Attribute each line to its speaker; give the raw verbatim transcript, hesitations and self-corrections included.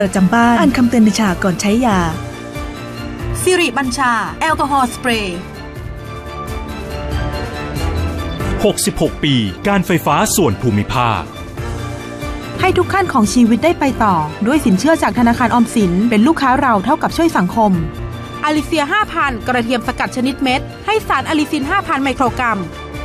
Speaker 1: ประจำบ้านอ่านคำเตือนในฉากก่อนใช้ยา
Speaker 2: สิริบัญชาแอลกอฮอล์สเปรย์
Speaker 3: หกสิบหกปีการไฟฟ้าส่วนภูมิภาค
Speaker 4: ให้ทุกขั้นของชีวิตได้ไปต่อด้วยสินเชื่อจากธนาคารออมสินเป็นลูกค้าเราเท่ากับช่วยสังคม
Speaker 2: อะลิเซีย ห้าพัน กระเทียมสกัดชนิดเม็ดให้สารอะลิซิน ห้าพัน ไมโครกรัม